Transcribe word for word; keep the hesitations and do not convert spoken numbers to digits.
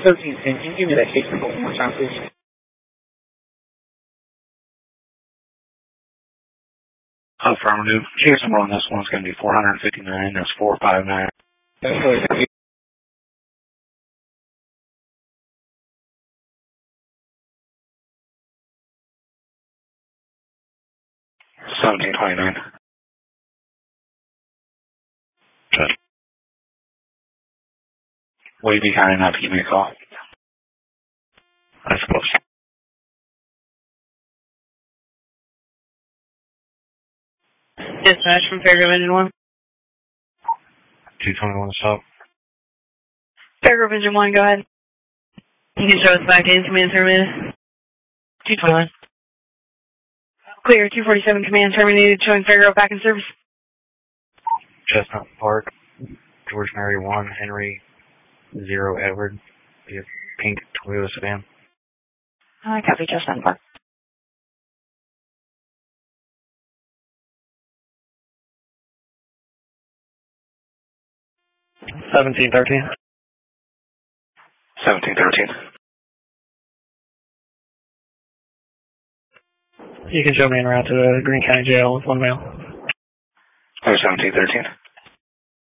thirteen ten, can you give me that case number one more time, please? Affirmative. Case number on this one's going to be four hundred fifty-nine. That's four five nine. That's right. seventeen twenty-nine. Good. Will you be kind enough to give me a call? I suppose. Dispatch from Fairgrove Engine one. two twenty-one stop. Fairgrove Engine one, go ahead. You can show us back in command terminated. two twenty-one. Clear, two forty-seven command terminated, showing Fairgrove back in service. Chestnut Park, George Mary one, Henry zero Edward, via pink Toyota sedan. I copy Chestnut Park. seventeen thirteen. seventeen thirteen. You can show me en route to the Greene County Jail with one mail. Or seventeen thirteen.